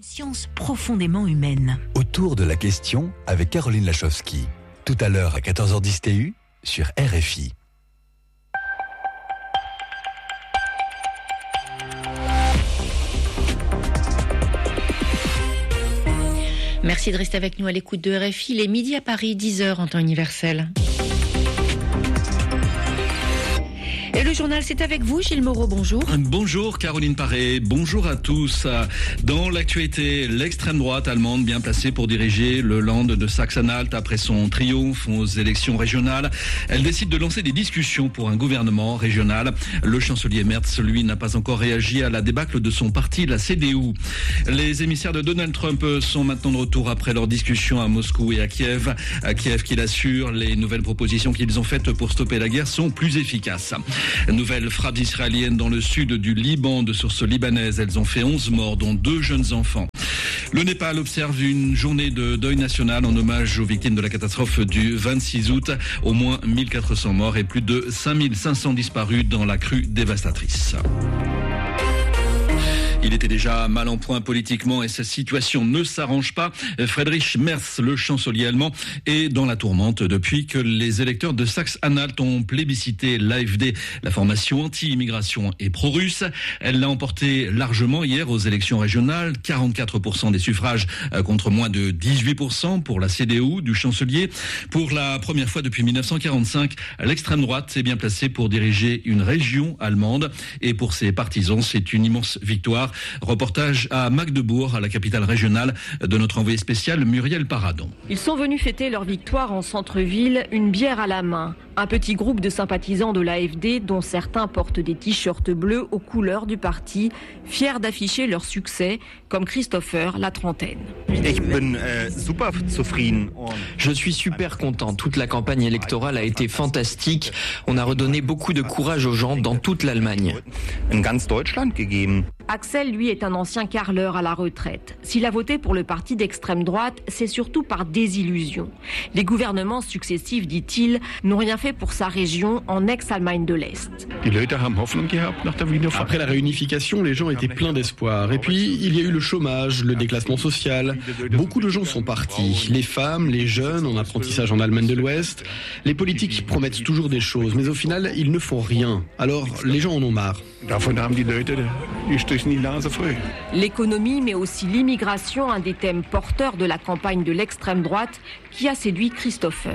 Une science profondément humaine. Autour de la question avec Caroline Lachowski. Tout à l'heure à 14h10 TU sur RFI. Merci de rester avec nous à l'écoute de RFI. Il est midi à Paris, 10h en temps universel. Et le journal, c'est avec vous, Gilles Moreau, bonjour. Bonjour Caroline Paré, bonjour à tous. Dans l'actualité, l'extrême droite allemande bien placée pour diriger le Land de Saxe-Anhalt après son triomphe aux élections régionales. Elle décide de lancer des discussions pour un gouvernement régional. Le chancelier Merz, lui, n'a pas encore réagi à la débâcle de son parti, la CDU. Les émissaires de Donald Trump sont maintenant de retour après leur discussion à Moscou et à Kiev. À Kiev, qui l'assure, les nouvelles propositions qu'ils ont faites pour stopper la guerre sont plus efficaces. Nouvelles frappes israéliennes dans le sud du Liban de sources libanaises. Elles ont fait 11 morts, dont 2 jeunes enfants. Le Népal observe une journée de deuil national en hommage aux victimes de la catastrophe du 26 août. Au moins 1400 morts et plus de 5500 disparus dans la crue dévastatrice. Il était déjà mal en point politiquement et sa situation ne s'arrange pas. Friedrich Merz, le chancelier allemand, est dans la tourmente depuis que les électeurs de Saxe-Anhalt ont plébiscité l'AfD, la formation anti-immigration et pro-russe. Elle l'a emporté largement hier aux élections régionales, 44% des suffrages contre moins de 18% pour la CDU du chancelier. Pour la première fois depuis 1945, l'extrême droite est bien placée pour diriger une région allemande et pour ses partisans, c'est une immense victoire. Reportage à Magdebourg, à la capitale régionale, de notre envoyé spécial Muriel Paradon. Ils sont venus fêter leur victoire en centre-ville, une bière à la main. Un petit groupe de sympathisants de l'AfD, dont certains portent des t-shirts bleus aux couleurs du parti, fiers d'afficher leur succès, comme Christopher, la trentaine. Je suis super content. Toute la campagne électorale a été fantastique. On a redonné beaucoup de courage aux gens dans toute l'Allemagne. Axel, lui, est un ancien carleur à la retraite. S'il a voté pour le parti d'extrême droite, c'est surtout par désillusion. Les gouvernements successifs, dit-il, n'ont rien fait pour sa région en ex-Allemagne de l'Est. Après la réunification, les gens étaient pleins d'espoir. Et puis, il y a eu le chômage, le déclassement social. Beaucoup de gens sont partis. Les femmes, les jeunes, en apprentissage en Allemagne de l'Ouest. Les politiques promettent toujours des choses, mais au final, ils ne font rien. Alors, les gens en ont marre. L'économie, mais aussi l'immigration, un des thèmes porteurs de la campagne de l'extrême droite qui a séduit Christopher.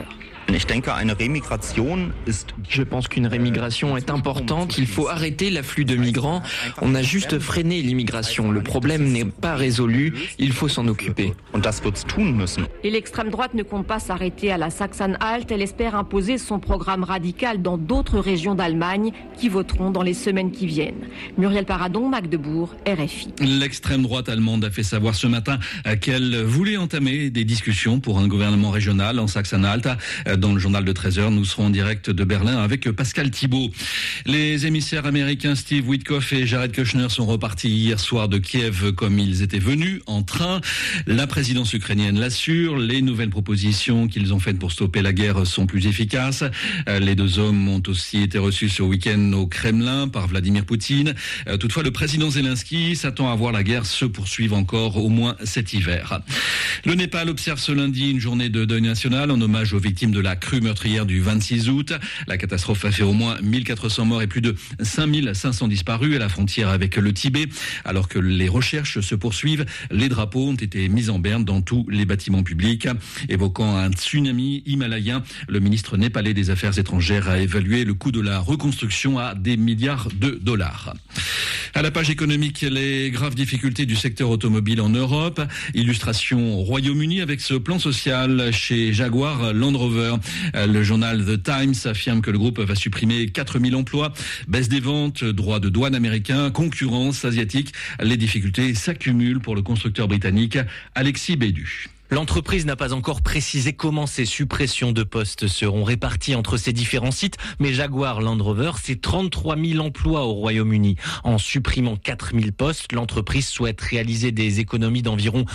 Je pense qu'une rémigration est importante. Il faut arrêter l'afflux de migrants. On a juste freiné l'immigration. Le problème n'est pas résolu. Il faut s'en occuper. Et l'extrême droite ne compte pas s'arrêter à la Saxe-Anhalt. Elle espère imposer son programme radical dans d'autres régions d'Allemagne qui voteront dans les semaines qui viennent. Muriel Paradon, Magdebourg, RFI. L'extrême droite allemande a fait savoir ce matin qu'elle voulait entamer des discussions pour un gouvernement régional en Saxe-Anhalt. Dans le journal de 13h, nous serons en direct de Berlin avec Pascal Thibault. Les émissaires américains Steve Witkoff et Jared Kushner sont repartis hier soir de Kiev comme ils étaient venus, en train. La présidence ukrainienne l'assure. Les nouvelles propositions qu'ils ont faites pour stopper la guerre sont plus efficaces. Les deux hommes ont aussi été reçus ce week-end au Kremlin par Vladimir Poutine. Toutefois, le président Zelensky s'attend à voir la guerre se poursuivre encore au moins cet hiver. Le Népal observe ce lundi une journée de deuil national en hommage aux victimes de la crue meurtrière du 26 août. La catastrophe a fait au moins 1400 morts et plus de 5500 disparus à la frontière avec le Tibet. Alors que les recherches se poursuivent, les drapeaux ont été mis en berne dans tous les bâtiments publics. Évoquant un tsunami himalayen, le ministre népalais des Affaires étrangères a évalué le coût de la reconstruction à des milliards de dollars. À la page économique, les graves difficultés du secteur automobile en Europe. Illustration au Royaume-Uni avec ce plan social chez Jaguar Land Rover. Le journal The Times affirme que le groupe va supprimer 4000 emplois, baisse des ventes, droits de douane américains, concurrence asiatique. Les difficultés s'accumulent pour le constructeur britannique Alexis Bédu. L'entreprise n'a pas encore précisé comment ces suppressions de postes seront réparties entre ces différents sites, mais Jaguar Land Rover, c'est 33 000 emplois au Royaume-Uni. En supprimant 4 000 postes, l'entreprise souhaite réaliser des économies d'environ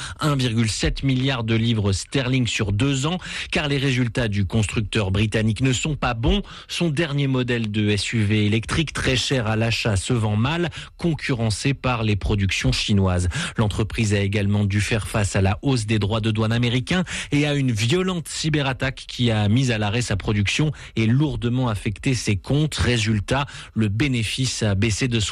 1,7 milliard de livres sterling sur 2 ans, car les résultats du constructeur britannique ne sont pas bons. Son dernier modèle de SUV électrique, très cher à l'achat, se vend mal, concurrencé par les productions chinoises. L'entreprise a également dû faire face à la hausse des droits de douane américain et à une violente cyberattaque qui a mis à l'arrêt sa production et lourdement affecté ses comptes. Résultat, le bénéfice a baissé de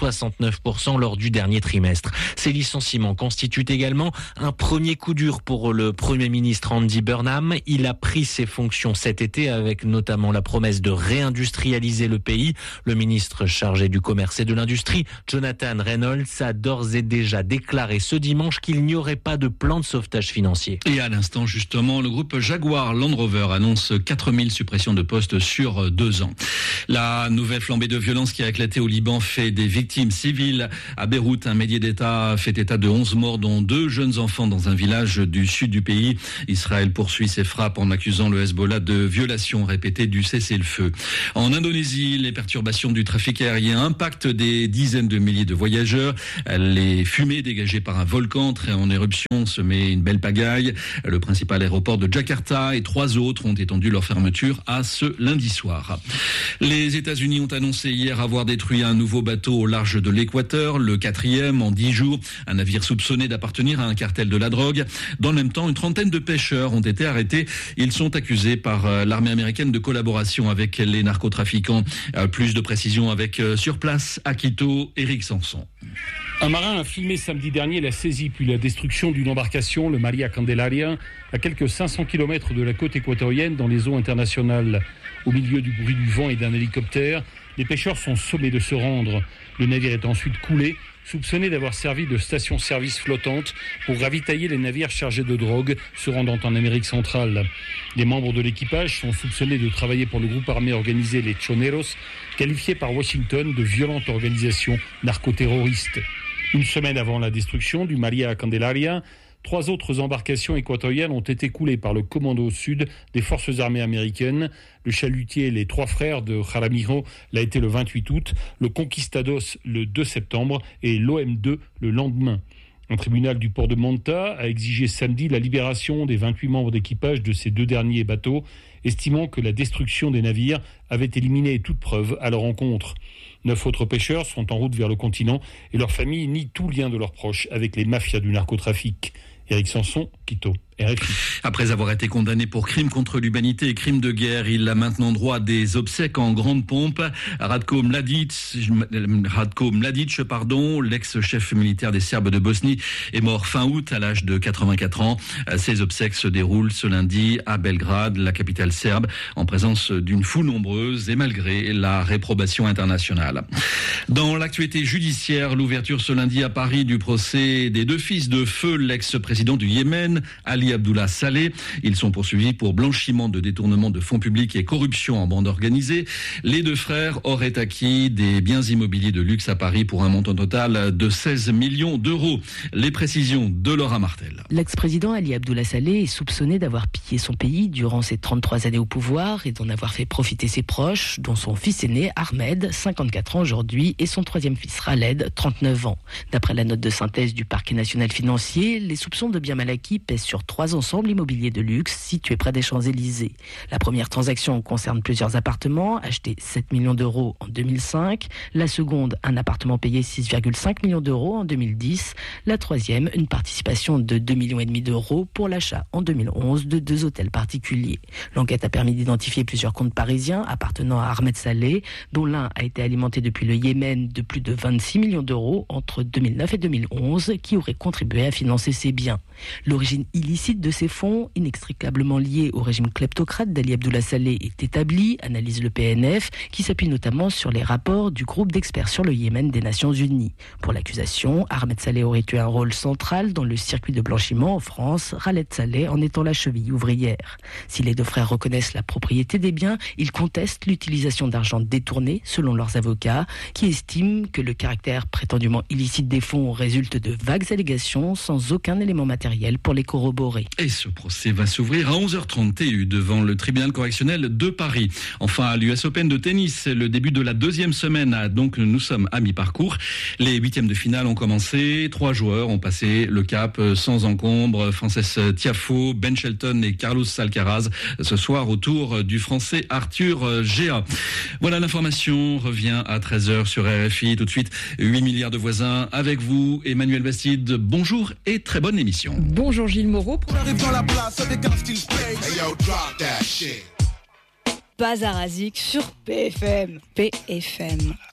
69% lors du dernier trimestre. Ces licenciements constituent également un premier coup dur pour le Premier ministre Andy Burnham. Il a pris ses fonctions cet été avec notamment la promesse de réindustrialiser le pays. Le ministre chargé du commerce et de l'industrie, Jonathan Reynolds, a d'ores et déjà déclaré ce dimanche qu'il n'y aurait pas de plan de sauvetage financier. Et à l'instant, justement, le groupe Jaguar Land Rover annonce 4000 suppressions de postes sur 2 ans. La nouvelle flambée de violence qui a éclaté au Liban fait des victimes civiles. À Beyrouth, un média d'État fait état de 11 morts, dont 2 jeunes enfants dans un village du sud du pays. Israël poursuit ses frappes en accusant le Hezbollah de violation répétée du cessez-le-feu. En Indonésie, les perturbations du trafic aérien impactent des dizaines de milliers de voyageurs. Les fumées dégagées par un volcan entré en éruption se met une belle pagaille. Le principal aéroport de Jakarta et 3 autres ont étendu leur fermeture à ce lundi soir. Les États-Unis ont annoncé hier avoir détruit un nouveau bateau au large de l'Équateur, le 4e en 10 jours. Un navire soupçonné d'appartenir à un cartel de la drogue. Dans le même temps, une trentaine de pêcheurs ont été arrêtés. Ils sont accusés par l'armée américaine de collaboration avec les narcotrafiquants. Plus de précisions avec sur place à Quito, Eric Sanson. Un marin a filmé samedi dernier la saisie puis la destruction d'une embarcation, le Maria Candelaria, à quelques 500 km de la côte équatorienne dans les eaux internationales. Au milieu du bruit du vent et d'un hélicoptère, les pêcheurs sont sommés de se rendre. Le navire est ensuite coulé, soupçonné d'avoir servi de station-service flottante pour ravitailler les navires chargés de drogue se rendant en Amérique centrale. Les membres de l'équipage sont soupçonnés de travailler pour le groupe armé organisé les Choneros, qualifié par Washington de violente organisation narcoterroriste. Une semaine avant la destruction du Maria Candelaria, 3 autres embarcations équatoriennes ont été coulées par le commando sud des forces armées américaines. Le chalutier Les 3 Frères de Jaramillo l'a été le 28 août, le Conquistados le 2 septembre et l'OM2 le lendemain. Un tribunal du port de Manta a exigé samedi la libération des 28 membres d'équipage de ces 2 derniers bateaux, estimant que la destruction des navires avait éliminé toute preuve à leur encontre. 9 autres pêcheurs sont en route vers le continent et leurs familles nient tout lien de leurs proches avec les mafias du narcotrafic. Eric Sanson, Quito, RFI. Après avoir été condamné pour crimes contre l'humanité et crimes de guerre, il a maintenant droit à des obsèques en grande pompe. Ratko Mladic, l'ex-chef militaire des Serbes de Bosnie, est mort fin août à l'âge de 84 ans. Ces obsèques se déroulent ce lundi à Belgrade, la capitale serbe, en présence d'une foule nombreuse et malgré la réprobation internationale. Dans l'actualité judiciaire, l'ouverture ce lundi à Paris du procès des 2 fils de feu, l'ex-président du Yémen, Ali Abdullah Saleh. Ils sont poursuivis pour blanchiment de détournement de fonds publics et corruption en bande organisée. Les 2 frères auraient acquis des biens immobiliers de luxe à Paris pour un montant total de 16 millions d'euros. Les précisions de Laura Martel. L'ex-président Ali Abdullah Saleh est soupçonné d'avoir pillé son pays durant ses 33 années au pouvoir et d'en avoir fait profiter ses proches, dont son fils aîné Ahmed, 54 ans aujourd'hui, et son 3e fils Khaled, 39 ans. D'après la note de synthèse du parquet national financier, les soupçons de biens mal acquis pèsent sur 3 ensembles immobiliers de luxe situés près des Champs-Élysées. La première transaction concerne plusieurs appartements, achetés 7 millions d'euros en 2005. La seconde, un appartement payé 6,5 millions d'euros en 2010. La troisième, une participation de 2,5 millions d'euros pour l'achat en 2011 de 2 hôtels particuliers. L'enquête a permis d'identifier plusieurs comptes parisiens appartenant à Ahmed Saleh, dont l'un a été alimenté depuis le Yémen de plus de 26 millions d'euros entre 2009 et 2011, qui aurait contribué à financer ces biens. L'origine illicite de ces fonds, inextricablement liée au régime kleptocrate d'Ali Abdullah Saleh, est établie, analyse le PNF, qui s'appuie notamment sur les rapports du groupe d'experts sur le Yémen des Nations Unies. Pour l'accusation, Ahmed Saleh aurait eu un rôle central dans le circuit de blanchiment en France, Khaled Saleh en étant la cheville ouvrière. Si les 2 frères reconnaissent la propriété des biens, ils contestent l'utilisation d'argent détourné, selon leurs avocats, qui estiment que le caractère prétendument illicite des fonds résulte de vagues allégations sans aucun élément matériel pour les corroborer. Bolloré. Et ce procès va s'ouvrir à 11h30 TU devant le tribunal correctionnel de Paris. Enfin, à l'US Open de tennis, le début de la deuxième semaine, donc nous sommes à mi-parcours. Les huitièmes de finale ont commencé. 3 joueurs ont passé le cap sans encombre. Frances Tiafoe, Ben Shelton et Carlos Alcaraz ce soir au tour du Français Arthur Géa. Voilà, l'information revient à 13h sur RFI. Tout de suite, 8 milliards de voisins avec vous. Emmanuel Bastide, bonjour et très bonne émission. Bonjour Gilles Moreau. Bazar Azik sur PFM. PFM.